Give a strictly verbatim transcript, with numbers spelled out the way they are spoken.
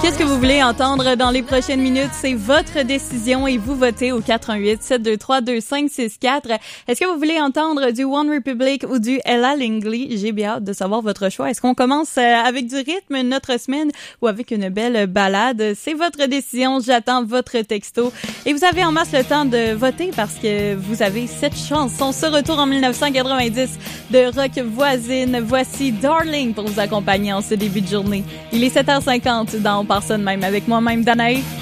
Qu'est-ce que vous voulez entendre dans les prochaines minutes? C'est votre décision et vous votez au quatre un huit, sept deux trois, deux cinq six quatre. Est-ce que vous voulez entendre du One Republic ou du Ella Langley? J'ai bien hâte de savoir votre choix. Est-ce qu'on commence avec du rythme notre semaine ou avec une belle balade? C'est votre décision. J'attends votre texto. Et vous avez en masse le temps de voter parce que vous avez cette chanson. Ce retour en dix-neuf cent quatre-vingt-dix de rock voisine. Voici Darling pour vous accompagner en ce début de journée. Il est sept heures cinquante dans On part ça de même avec moi-même, Danae.